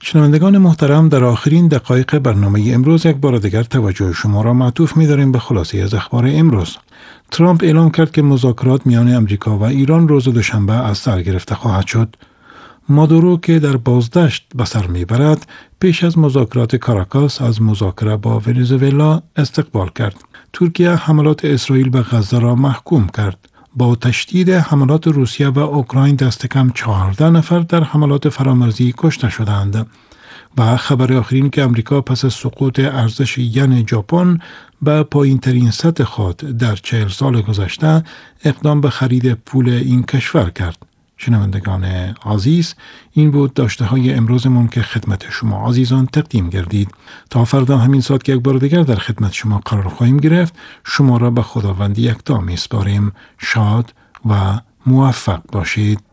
شنوندگان محترم، در آخرین دقایق برنامه امروز یک بار دیگر توجه شما را معطوف می‌داریم به خلاصه از اخبار امروز. ترامپ اعلام کرد که مذاکرات میان امریکا و ایران روز دوشنبه از سر گرفته خواهد شد. مادورو که در بازداشت به سر میبرد، پیش از مذاکرات کاراکاس از مذاکره با ونزوئلا استقبال کرد. ترکیه حملات اسرائیل به غزه را محکوم کرد. با تشدید حملات روسیه و اوکراین دست کم 14 نفر در حملات فرامرزی کشته شدند. و خبر آخرین که امریکا پس از سقوط ارزش ین ژاپن به پایین‌ترین سطح خود در 40 سال گذشته اقدام به خرید پول این کشور کرد. شنوندگان عزیز، این بود داشته های امروزمون که خدمت شما عزیزان تقدیم گردید. تا فردا همین ساعت که یک بار دیگر در خدمت شما قرار خواهیم گرفت، شما را به خداوند یکتا میسپاریم. شاد و موفق باشید.